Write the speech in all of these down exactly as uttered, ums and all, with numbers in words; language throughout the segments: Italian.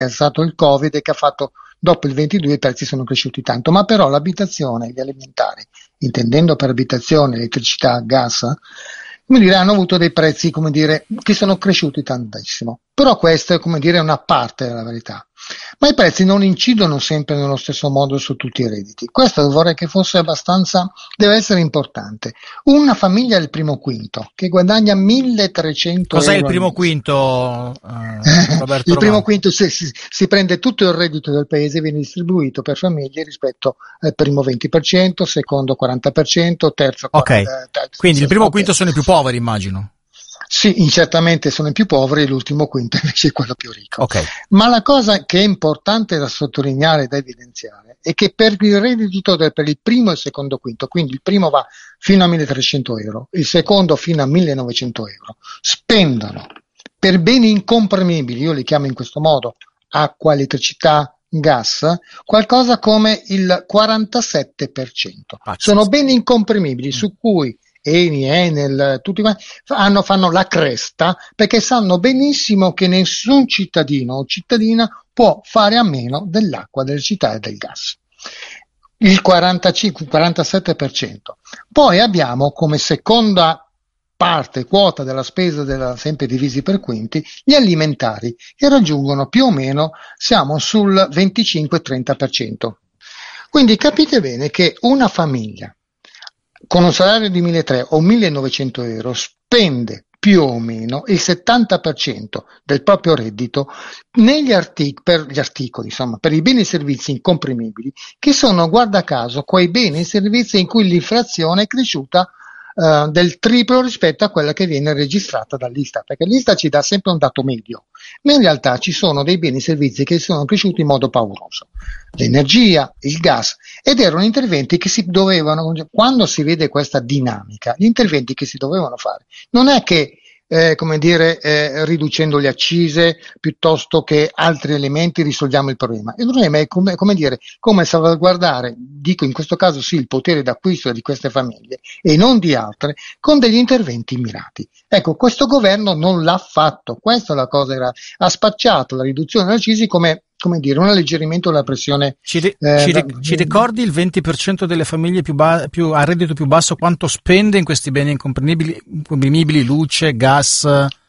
è stato il Covid e che ha fatto, dopo il ventidue i prezzi sono cresciuti tanto, ma però l'abitazione, gli alimentari, intendendo per abitazione elettricità, gas, come dire, hanno avuto dei prezzi, come dire, che sono cresciuti tantissimo. Però questa è, come dire, una parte della verità. Ma i prezzi non incidono sempre nello stesso modo su tutti i redditi. Questo vorrei che fosse abbastanza, deve essere importante. Una famiglia del primo quinto che guadagna milletrecento Cos'è euro il primo al mese. quinto, eh, Roberto Il primo Romano? quinto si, si, si prende tutto il reddito del paese e viene distribuito per famiglie rispetto al primo venti per cento, secondo quaranta per cento, terzo Ok, quaranta per cento. quindi il primo Okay. quinto sono i più poveri, immagino. Sì, certamente sono i più poveri e l'ultimo quinto invece è quello più ricco. Ok. Ma la cosa che è importante da sottolineare e da evidenziare è che per il reddito del, per il primo e il secondo quinto, quindi il primo va fino a milletrecento euro, il secondo fino a millenovecento euro, spendono per beni incomprimibili, io li chiamo in questo modo, acqua, elettricità, gas, qualcosa come il quarantasette per cento. Sono beni incomprimibili su cui Eni, Enel, tutti quanti fanno, fanno la cresta perché sanno benissimo che nessun cittadino o cittadina può fare a meno dell'acqua, dell'elettricità e del gas. Il quarantacinque quarantasette per cento. Poi abbiamo come seconda parte, quota della spesa, della, sempre divisi per quinti, gli alimentari, che raggiungono più o meno, siamo sul venticinque trenta per cento. Quindi capite bene che una famiglia con un salario di milletrecento o millenovecento euro spende più o meno il settanta per cento del proprio reddito negli artic- per gli articoli, insomma, per i beni e servizi incomprimibili, che sono, guarda caso, quei beni e servizi in cui l'inflazione è cresciuta Uh, del triplo rispetto a quella che viene registrata dall'Istat, perché l'Istat ci dà sempre un dato medio, ma in realtà ci sono dei beni e servizi che sono cresciuti in modo pauroso, l'energia, il gas, ed erano interventi che si dovevano, quando si vede questa dinamica, gli interventi che si dovevano fare, non è che Eh, come dire, eh, riducendo le accise piuttosto che altri elementi risolviamo il problema. Il problema è come, come dire, come salvaguardare, dico in questo caso sì, il potere d'acquisto di queste famiglie e non di altre, con degli interventi mirati. Ecco, questo governo non l'ha fatto, questa è la cosa grave, ha spacciato la riduzione delle accise come come dire, un alleggerimento della pressione. Ci, ri- eh, ci, ri- ci ricordi il venti per cento delle famiglie più, ba- più a reddito più basso quanto spende in questi beni incomprimibili, incomprimibili, luce, gas?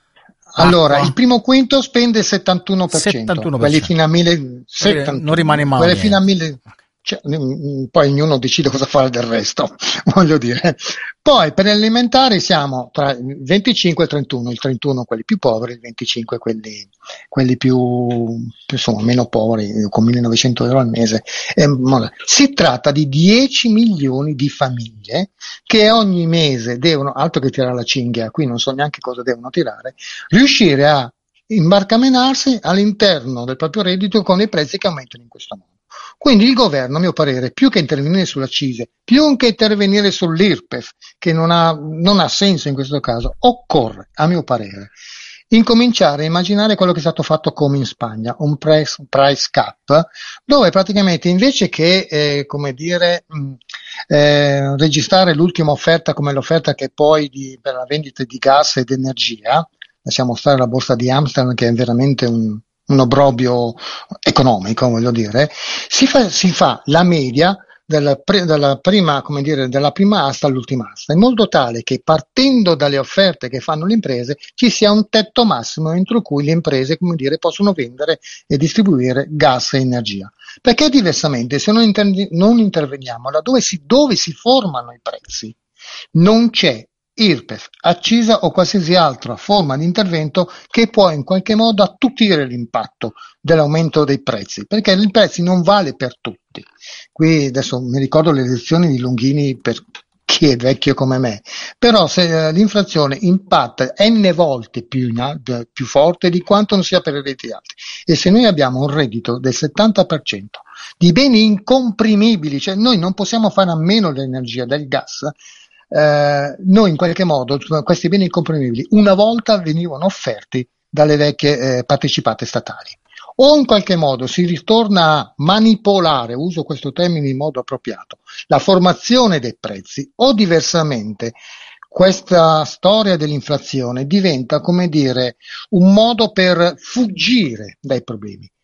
Allora, acqua? Il primo quinto spende il settantuno per cento, settantuno per cento. quelli fino a mille, settantuno, non rimane male. Quelli fino a mille, cioè, poi ognuno decide cosa fare del resto, voglio dire. Poi per gli alimentari siamo tra il venticinque e il trentuno, il trentuno quelli più poveri, il venticinque quelli, quelli più, più insomma, meno poveri, con millenovecento euro al mese. E, si tratta di dieci milioni di famiglie che ogni mese devono, altro che tirare la cinghia, qui non so neanche cosa devono tirare, riuscire a imbarcamenarsi all'interno del proprio reddito con i prezzi che aumentano in questo modo. Quindi il governo, a mio parere, più che intervenire sulle accise, più che intervenire sull'Irpef, che non ha, non ha senso in questo caso, occorre, a mio parere, incominciare a immaginare quello che è stato fatto come in Spagna, un price, un price cap, dove praticamente invece che, eh, come dire, mh, eh, registrare l'ultima offerta come l'offerta che poi di, per la vendita di gas ed energia, lasciamo stare la borsa di Amsterdam che è veramente un un obbrobrio economico, voglio dire, si fa, si fa la media della, pre, della prima, come dire, della prima asta all'ultima asta, in modo tale che partendo dalle offerte che fanno le imprese ci sia un tetto massimo entro cui le imprese, come dire, possono vendere e distribuire gas e energia. Perché diversamente, se non, inter- non interveniamo laddove si, dove si formano i prezzi, non c'è Irpef, accisa o qualsiasi altra forma di intervento che può in qualche modo attutire l'impatto dell'aumento dei prezzi, perché il prezzo non vale per tutti. Qui adesso mi ricordo le lezioni di Longhini per chi è vecchio come me, però se eh, l'inflazione impatta n volte più, in, più forte di quanto non sia per i redditi alti, e se noi abbiamo un reddito del settanta per cento di beni incomprimibili, cioè noi non possiamo fare a meno dell'energia, del gas, Uh, noi in qualche modo questi beni incomprimibili una volta venivano offerti dalle vecchie eh, partecipate statali, o in qualche modo si ritorna a manipolare, uso questo termine in modo appropriato, la formazione dei prezzi, o diversamente questa storia dell'inflazione diventa, come dire, un modo per fuggire dai problemi.